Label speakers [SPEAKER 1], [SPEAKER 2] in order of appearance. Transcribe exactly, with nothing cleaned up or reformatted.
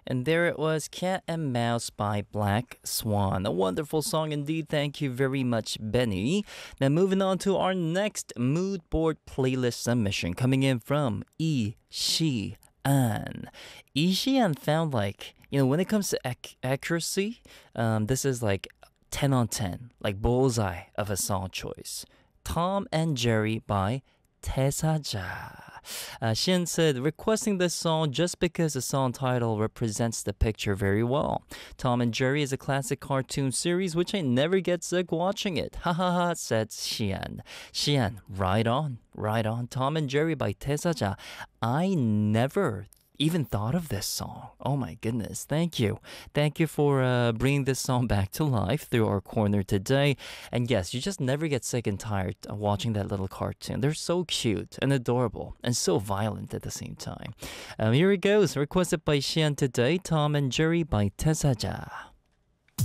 [SPEAKER 1] And there it was, Cat and Mouse by Black Swan. A wonderful song indeed. Thank you very much, Benny. Now, moving on to our next mood board playlist submission coming in from E. Shi An. E. Shi An found like, you know, when it comes to ac- accuracy, um, this is like ten on ten, like bullseye of a song choice. Tom and Jerry by 태사자. Uh, Shin said, requesting this song just because the song title represents the picture very well. Tom and Jerry is a classic cartoon series which I never get sick watching it. Ha ha ha, said Xian. Xian, right on, right on. Tom and Jerry by 태사자. I never even thought of this song. Oh my goodness. Thank you. Thank you for uh, bringing this song back to life through our corner today. And yes, you just never get sick and tired of watching that little cartoon. They're so cute and adorable and so violent at the same time. Um, here it goes. Requested by Xian today. Tom and Jerry by 태사자.